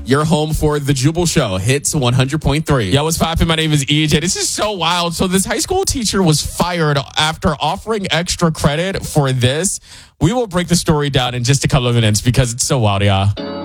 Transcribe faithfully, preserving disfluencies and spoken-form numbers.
Your home for The Jubal Show, Hits one hundred point three. Yo, what's poppin'? My name is E J. This is so wild. So this high school teacher was fired after offering extra credit for this. We will break the story down in just a couple of minutes because it's so wild, y'all.